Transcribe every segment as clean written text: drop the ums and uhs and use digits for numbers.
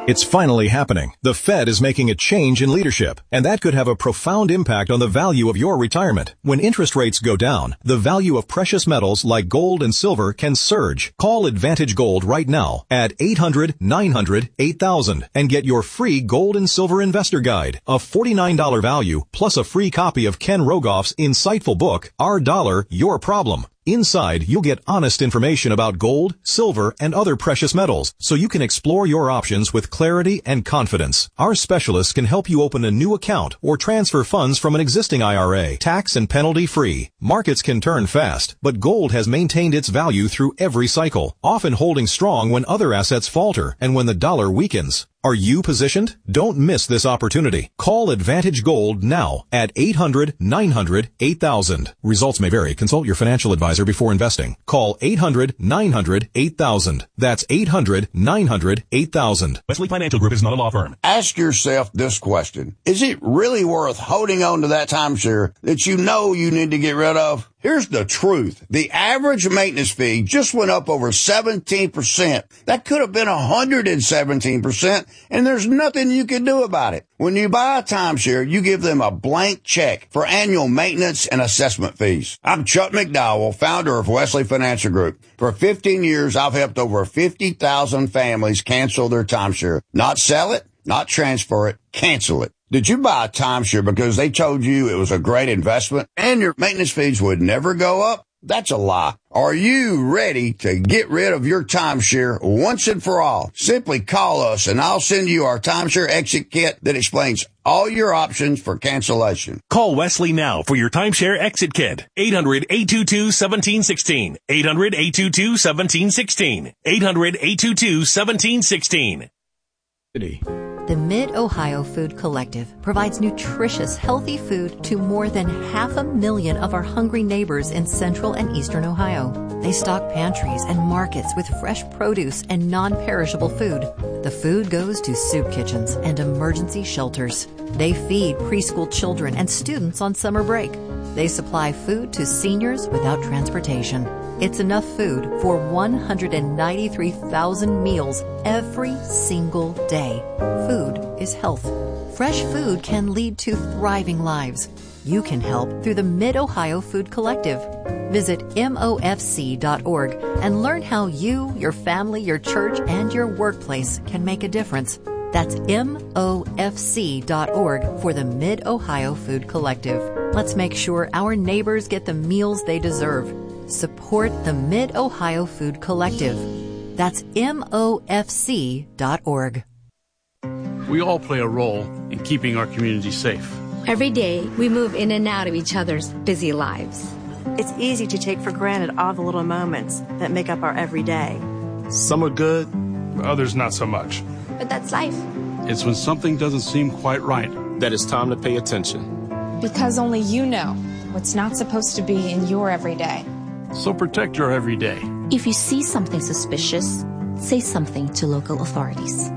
It's finally happening. The Fed is making a change in leadership, and that could have a profound impact on the value of your retirement. When interest rates go down, the value of precious metals like gold and silver can surge. Call Advantage Gold right now at 800-900-8000 and get your free gold and silver investor guide, a $49 value, plus a free copy of Ken Rogoff's insightful book, Our Dollar, Your Problem. Inside, you'll get honest information about gold, silver, and other precious metals, so you can explore your options with clarity and confidence. Our specialists can help you open a new account or transfer funds from an existing IRA, tax and penalty free. Markets can turn fast, but gold has maintained its value through every cycle, often holding strong when other assets falter and when the dollar weakens. Are you positioned? Don't miss this opportunity. Call Advantage Gold now at 800-900-8000. Results may vary. Consult your financial advisor before investing. Call 800-900-8000. That's 800-900-8000. Wesley Financial Group is not a law firm. Ask yourself this question. Is it really worth holding on to that timeshare that you know you need to get rid of? Here's the truth. The average maintenance fee just went up over 17%. That could have been 117%, and there's nothing you can do about it. When you buy a timeshare, you give them a blank check for annual maintenance and assessment fees. I'm Chuck McDowell, founder of Wesley Financial Group. For 15 years, I've helped over 50,000 families cancel their timeshare. Not sell it, not transfer it, cancel it. Did you buy a timeshare because they told you it was a great investment and your maintenance fees would never go up? That's a lie. Are you ready to get rid of your timeshare once and for all? Simply call us and I'll send you our timeshare exit kit that explains all your options for cancellation. Call Wesley now for your timeshare exit kit. 800-822-1716. 800-822-1716. 800-822-1716. The Mid-Ohio Food Collective provides nutritious, healthy food to more than 500,000 of our hungry neighbors in central and eastern Ohio. They stock pantries and markets with fresh produce and non-perishable food. The food goes to soup kitchens and emergency shelters. They feed preschool children and students on summer break. They supply food to seniors without transportation. It's enough food for 193,000 meals every single day. Food is health. Fresh food can lead to thriving lives. You can help through the Mid-Ohio Food Collective. Visit MOFC.org and learn how you, your family, your church, and your workplace can make a difference. That's MOFC.org for the Mid-Ohio Food Collective. Let's make sure our neighbors get the meals they deserve. Support the Mid-Ohio Food Collective. That's MOFC.org. We all play a role in keeping our community safe. Every day, we move in and out of each other's busy lives. It's easy to take for granted all the little moments that make up our everyday. Some are good, others not so much. But that's life. It's when something doesn't seem quite right that it's time to pay attention. Because only you know what's not supposed to be in your everyday. So protect your everyday. If you see something suspicious, say something to local authorities.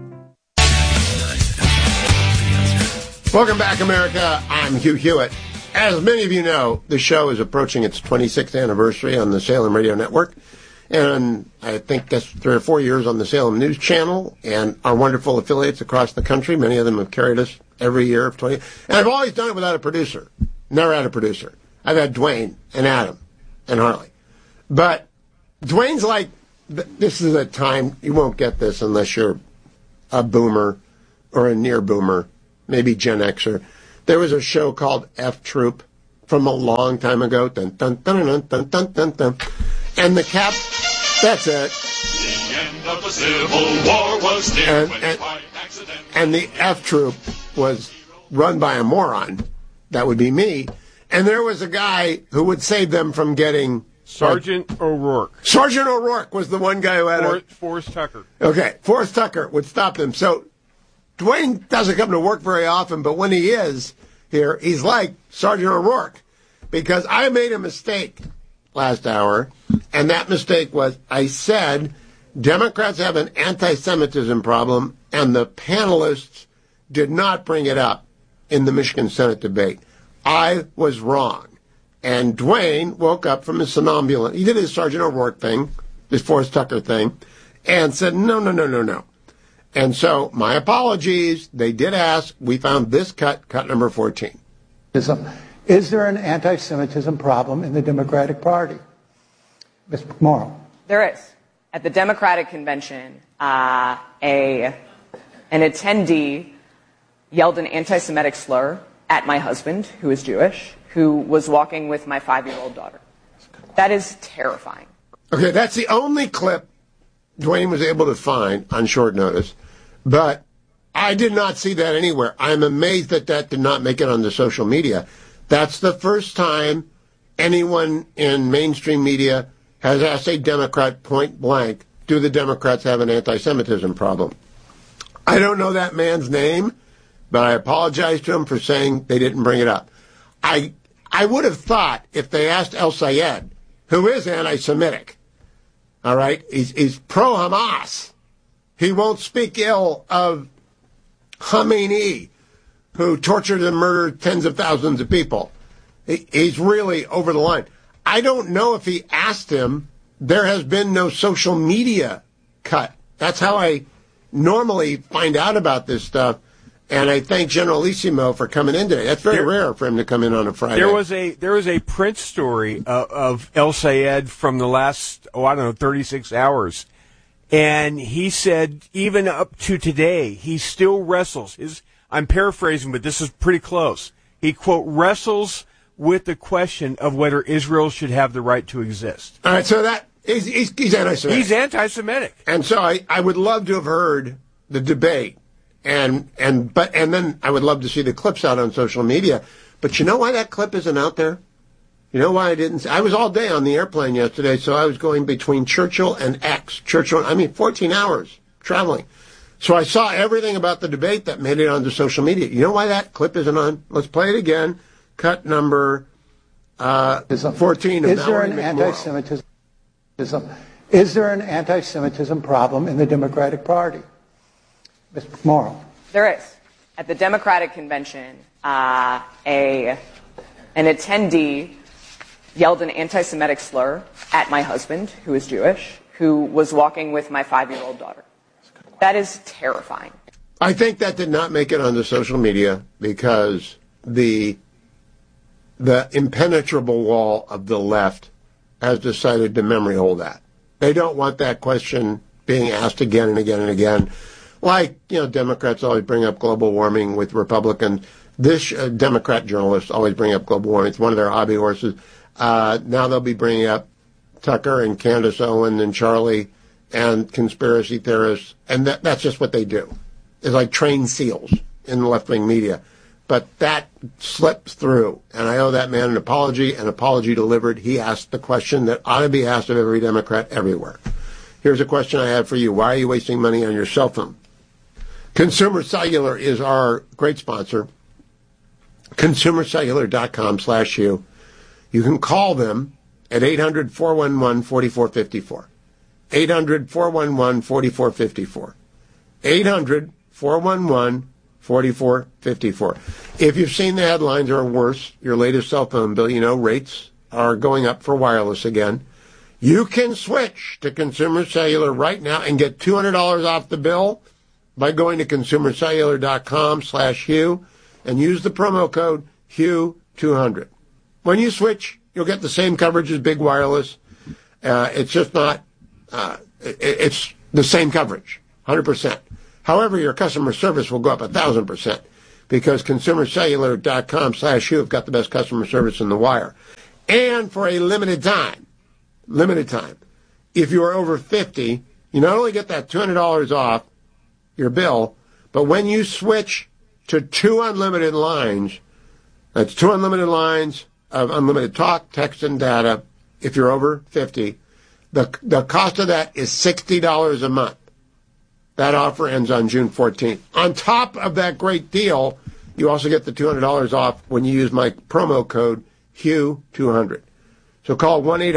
Welcome back, America. I'm Hugh Hewitt. As many of you know, the show is approaching its 26th anniversary on the Salem Radio Network. And I think that's 3 or 4 years on the Salem News Channel and our wonderful affiliates across the country. Many of them have carried us every year of 20. And I've always done it without a producer. Never had a producer. I've had Dwayne and Adam and Harley. But Dwayne's like, this is a time, you won't get this unless you're a boomer or a near boomer, maybe Gen Xer. There was a show called F Troop from a long time ago. Dun, dun, dun, dun, dun, dun, dun, dun. And the cap, that's it. The end of the Civil War was near and the F Troop was run by a moron. That would be me. And there was a guy who would save them from getting... Sergeant O'Rourke. Sergeant O'Rourke was the one guy who had Forrest Tucker. Okay, Forrest Tucker would stop them. So Dwayne doesn't come to work very often, but when he is here, he's like Sergeant O'Rourke. Because I made a mistake last hour, and that mistake was I said Democrats have an anti-Semitism problem, and the panelists did not bring it up in the Michigan Senate debate. I was wrong. And Dwayne woke up from his somnambulance. He did his Sergeant O'Rourke thing, his Forrest Tucker thing, and said, no. And so, my apologies. They did ask. We found this cut number 14. Is there an anti-Semitism problem in the Democratic Party? Ms. McMorrow. There is. At the Democratic convention, an attendee yelled an anti-Semitic slur at my husband, who is Jewish, who was walking with my 5-year-old daughter. That is terrifying. Okay, that's the only clip Dwayne was able to find on short notice, but I did not see that anywhere. I'm amazed that did not make it on the social media. That's the first time anyone in mainstream media has asked a Democrat point blank, do the Democrats have an anti-Semitism problem? I don't know that man's name, but I apologize to him for saying they didn't bring it up. I would have thought if they asked El Sayed, who is anti-Semitic, all right, he's pro-Hamas. He won't speak ill of Khamenei, who tortured and murdered tens of thousands of people. He's really over the line. I don't know if he asked him. There has been no social media cut. That's how I normally find out about this stuff. And I thank Generalissimo for coming in today. That's very rare for him to come in on a Friday. There was a print story of El Sayed from the last, 36 hours. And he said, even up to today, he still wrestles. I'm paraphrasing, but this is pretty close. He, quote, wrestles with the question of whether Israel should have the right to exist. All right, so that he's anti-Semitic. He's anti-Semitic. And so I would love to have heard the debate. And then I would love to see the clips out on social media. But you know why that clip isn't out there? You know why I didn't? I was all day on the airplane yesterday, so I was going between Churchill and X. 14 hours traveling. So I saw everything about the debate that made it onto social media. You know why that clip isn't on? Let's play it again. Cut number 14 of Is there Mallory an McMorrow. Is there an anti-Semitism problem in the Democratic Party? Ms. McMorrow. There is. At the Democratic convention, an attendee yelled an anti-Semitic slur at my husband, who is Jewish, who was walking with my 5-year-old daughter. That is terrifying. I think that did not make it onto social media because the impenetrable wall of the left has decided to memory hold that. They don't want that question being asked again and again and again. Like, Democrats always bring up global warming with Republicans. This Democrat journalists always bring up global warming. It's one of their hobby horses. Now they'll be bringing up Tucker and Candace Owen and Charlie and conspiracy theorists. And that's just what they do. It's like trained seals in the left-wing media. But that slips through. And I owe that man an apology delivered. He asked the question that ought to be asked of every Democrat everywhere. Here's a question I have for you. Why are you wasting money on your cell phone? Consumer Cellular is our great sponsor. ConsumerCellular.com/you. You can call them at 800-411-4454. 800-411-4454. 800-411-4454. If you've seen the headlines or worse, your latest cell phone bill, rates are going up for wireless again. You can switch to Consumer Cellular right now and get $200 off the bill by going to ConsumerCellular.com/Hugh and use the promo code Hugh200. When you switch, you'll get the same coverage as Big Wireless. It's just not, it's the same coverage, 100%. However, your customer service will go up 1,000% because ConsumerCellular.com/Hugh have got the best customer service in the wire. And for a limited time, if you are over 50, you not only get that $200 off your bill, but when you switch to 2 unlimited lines, that's 2 unlimited lines of unlimited talk, text, and data, if you're over 50, the cost of that is $60 a month. That offer ends on June 14th. On top of that great deal, you also get the $200 off when you use my promo code Hugh200. So call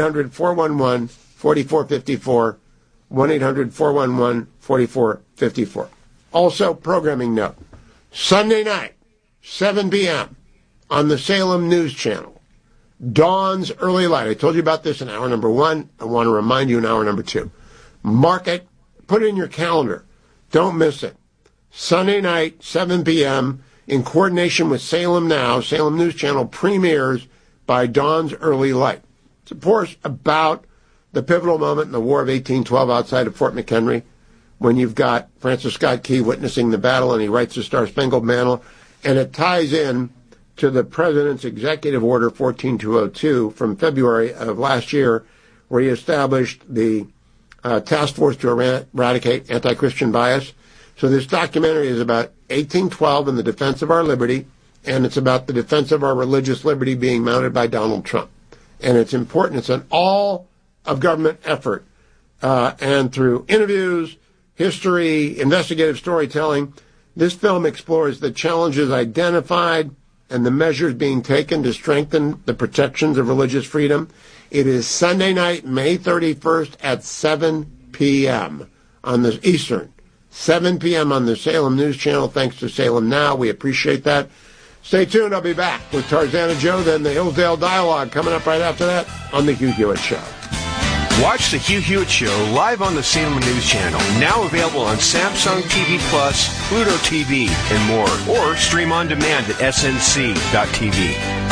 1-800-411-4454, 1-800-411-4454. Also, programming note, Sunday night, 7 p.m. on the Salem News Channel, Dawn's Early Light. I told you about this in hour number 1. I want to remind you in hour number 2. Mark it, put it in your calendar. Don't miss it. Sunday night, 7 p.m., in coordination with Salem Now, Salem News Channel premieres by Dawn's Early Light. It's, of course, about the pivotal moment in the War of 1812 outside of Fort McHenry, when you've got Francis Scott Key witnessing the battle and he writes the Star-Spangled Banner, and it ties in to the President's Executive Order 14202 from February of last year, where he established the task force to eradicate anti-Christian bias. So this documentary is about 1812 and the defense of our liberty, and it's about the defense of our religious liberty being mounted by Donald Trump. And it's important. It's an all-of-government effort. And through interviews, history, investigative storytelling, this film explores the challenges identified and the measures being taken to strengthen the protections of religious freedom. It is Sunday night, May 31st at 7 p.m. on the Eastern. 7 p.m. on the Salem News Channel, thanks to Salem Now. We appreciate that. Stay tuned. I'll be back with Tarzana Joe, then the Hillsdale Dialogue coming up right after that on The Hugh Hewitt Show. Watch The Hugh Hewitt Show live on the Salem News Channel, now available on Samsung TV Plus, Pluto TV, and more, or stream on demand at snc.tv.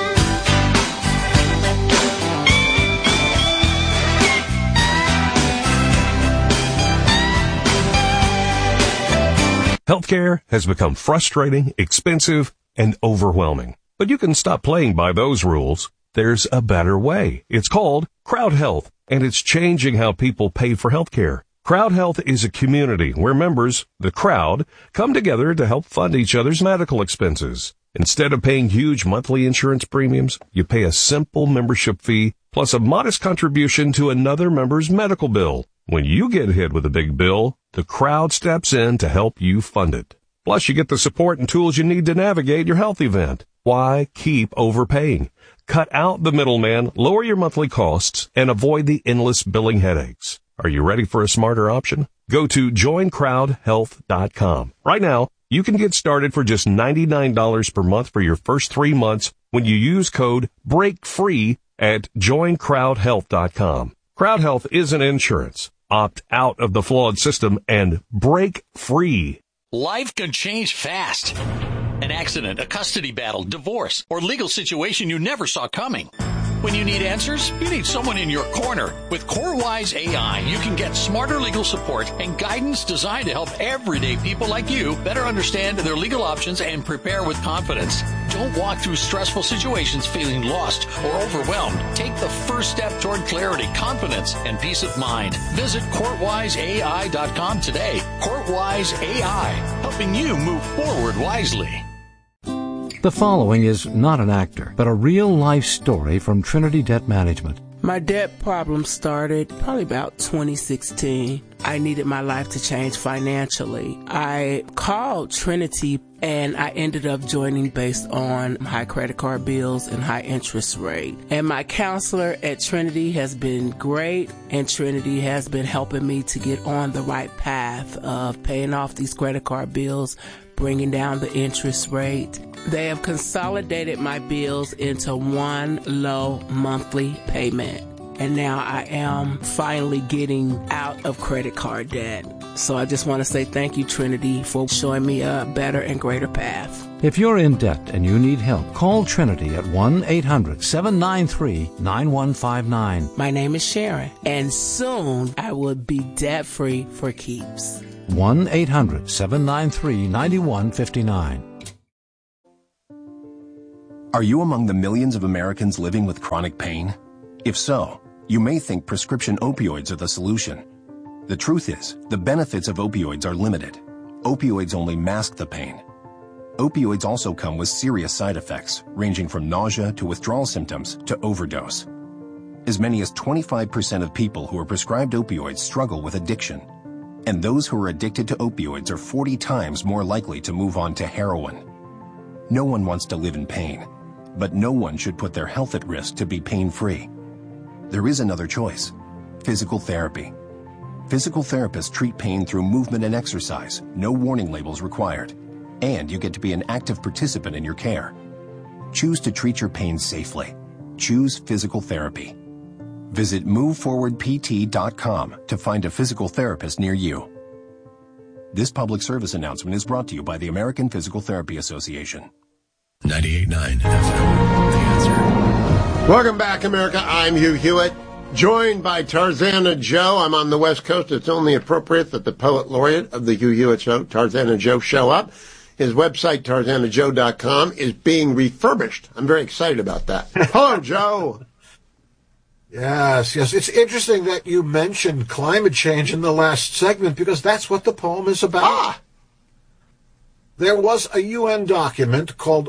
Healthcare has become frustrating, expensive, and overwhelming. But you can stop playing by those rules. There's a better way. It's called Crowd Health, and it's changing how people pay for healthcare. Crowd Health is a community where members, the crowd, come together to help fund each other's medical expenses. Instead of paying huge monthly insurance premiums, you pay a simple membership fee plus a modest contribution to another member's medical bill. When you get hit with a big bill, the crowd steps in to help you fund it. Plus, you get the support and tools you need to navigate your health event. Why keep overpaying? Cut out the middleman, lower your monthly costs, and avoid the endless billing headaches. Are you ready for a smarter option? Go to joincrowdhealth.com. Right now, you can get started for just $99 per month for your first 3 months when you use code BREAKFREE at joincrowdhealth.com. Crowd Health isn't insurance. Opt out of the flawed system and break free. Life can change fast. An accident, a custody battle, divorce, or legal situation you never saw coming. When you need answers, you need someone in your corner. With CoreWise AI, you can get smarter legal support and guidance designed to help everyday people like you better understand their legal options and prepare with confidence. Don't walk through stressful situations feeling lost or overwhelmed. Take the first step toward clarity, confidence, and peace of mind. Visit CourtWiseAI.com today. CourtWise AI, helping you move forward wisely. The following is not an actor, but a real-life story from Trinity Debt Management. My debt problem started probably about 2016. I needed my life to change financially. I called Trinity and I ended up joining based on high credit card bills and high interest rate. And my counselor at Trinity has been great, and Trinity has been helping me to get on the right path of paying off these credit card bills, bringing down the interest rate. They have consolidated my bills into one low monthly payment. And now I am finally getting out of credit card debt. So I just want to say thank you, Trinity, for showing me a better and greater path. If you're in debt and you need help, call Trinity at 1-800-793-9159. My name is Sharon, and soon I will be debt-free for keeps. 1-800-793-9159. Are you among the millions of Americans living with chronic pain? If so, you may think prescription opioids are the solution. The truth is, the benefits of opioids are limited. Opioids only mask the pain. Opioids also come with serious side effects, ranging from nausea to withdrawal symptoms to overdose. As many as 25% of people who are prescribed opioids struggle with addiction. And those who are addicted to opioids are 40 times more likely to move on to heroin. No one wants to live in pain, but no one should put their health at risk to be pain-free. There is another choice: physical therapy. Physical therapists treat pain through movement and exercise, no warning labels required, and you get to be an active participant in your care. Choose to treat your pain safely. Choose physical therapy. Visit moveforwardpt.com to find a physical therapist near you. This public service announcement is brought to you by the American Physical Therapy Association. 98.9 FM, The Answer. Welcome back, America. I'm Hugh Hewitt, joined by Tarzana Joe. I'm on the West Coast. It's only appropriate that the poet laureate of the Hugh Hewitt Show, Tarzana Joe, show up. His website, TarzanaJoe.com, is being refurbished. I'm very excited about that. Hello, Joe. Yes. It's interesting that you mentioned climate change in the last segment because that's what the poem is about. There was a UN document called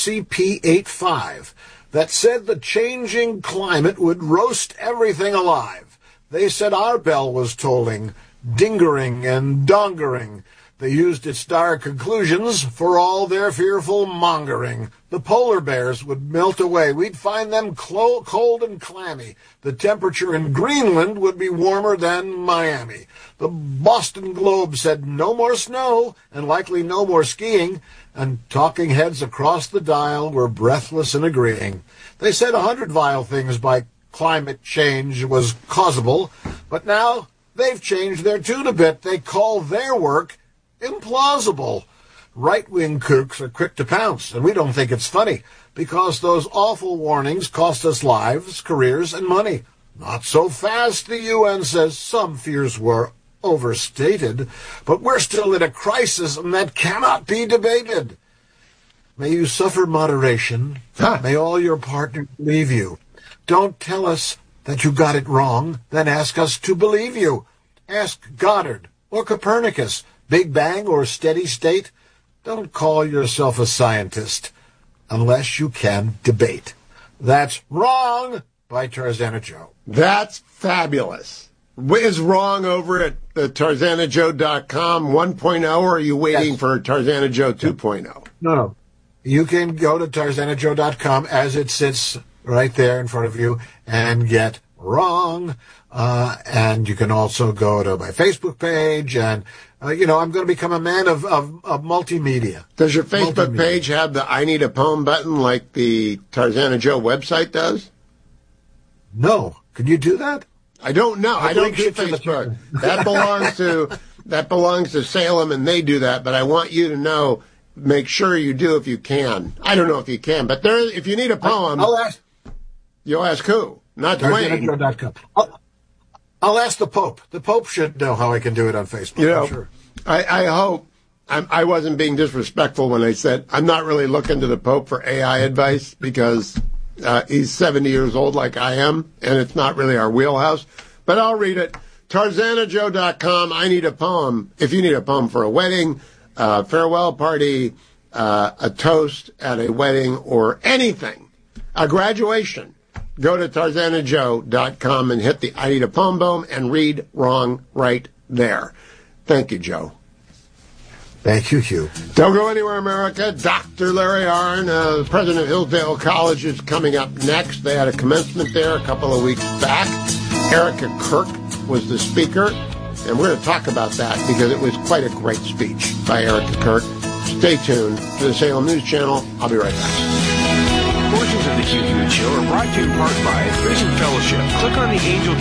RCP-85 that said the changing climate would roast everything alive. They said our bell was tolling, dingering and dongering. They used its dire conclusions for all their fearful mongering. The polar bears would melt away. We'd find them cold and clammy. The temperature in Greenland would be warmer than Miami. The Boston Globe said no more snow and likely no more skiing. And talking heads across the dial were breathless in agreeing. They said 100 vile things by climate change was causable, but now they've changed their tune a bit. They call their work implausible. Right-wing kooks are quick to pounce, and we don't think it's funny, because those awful warnings cost us lives, careers, and money. Not so fast, the UN says. Some fears were overstated, but we're still in a crisis, and that cannot be debated. May you suffer moderation. May all your partners believe you. Don't tell us that you got it wrong, then ask us to believe you. Ask Goddard or Copernicus, Big Bang or steady state. Don't call yourself a scientist unless you can debate. That's wrong by Tarzana Joe. That's fabulous. Is wrong over at the TarzanaJoe.com 1.0, or are you waiting for Tarzana Joe 2.0? No. You can go to TarzanaJoe.com as it sits right there in front of you and get wrong. And you can also go to my Facebook page, and I'm going to become a man of multimedia. Does your Facebook page have the I Need a Poem button like the Tarzana Joe website does? No. Can you do that? I don't know. I don't do Facebook. That belongs to Salem, and they do that. But I want you to know. Make sure you do if you can. I don't know if you can, but if you need a poem, you'll ask who? Not Dwayne. I'll ask the Pope. The Pope should know how I can do it on Facebook. I'm sure. I hope I wasn't being disrespectful when I said I'm not really looking to the Pope for AI advice because he's 70 years old like I am, and it's not really our wheelhouse. But I'll read it. TarzanaJoe.com. I need a poem. If you need a poem for a wedding, farewell party, a toast at a wedding, or anything, a graduation, go to TarzanaJoe.com and hit the I Need a Poem boom and read wrong right there. Thank you, Joe. Thank you, Hugh. Don't go anywhere, America. Dr. Larry Arnn, the president of Hillsdale College, is coming up next. They had a commencement there a couple of weeks back. Erica Kirk was the speaker, and we're going to talk about that because it was quite a great speech by Erica Kirk. Stay tuned to the Salem News Channel. I'll be right back. Portions of the Hugh Hewitt Show are brought to you in part by Prison Fellowship. Click on the angel